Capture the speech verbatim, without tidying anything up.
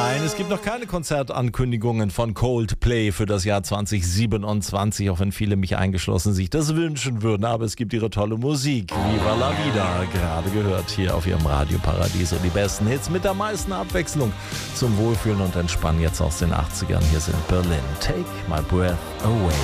Nein, es gibt noch keine Konzertankündigungen von Coldplay für das Jahr zwanzig siebenundzwanzig, auch wenn viele, mich eingeschlossen, sich das wünschen würden. Aber es gibt ihre tolle Musik. Viva la Vida, gerade gehört hier auf ihrem Radioparadies. Und die besten Hits mit der meisten Abwechslung zum Wohlfühlen und Entspannen jetzt aus den achtzigern. Hier sind Berlin. Take my breath away.